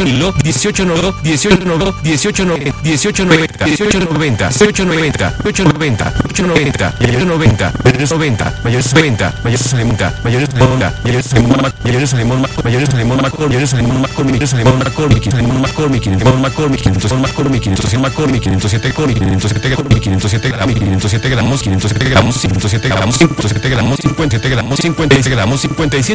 18 Lilo, 18 Nodo, 18 Nodo, 18 Nodo, 18 90, 18 90, 18 90, 8 90, 8 90, mayores 90, mayores 90, mayores 90, mayores alimenta, mayores alimenta, mayores alimenta, mayores alimenta, mayores alimenta, mayores alimenta, mayores alimenta, McCormick, 507 gramos, 507 gramos, 507 gramos, 507 gramos, 57 gramos, 57 gramos, 57 gramos, 57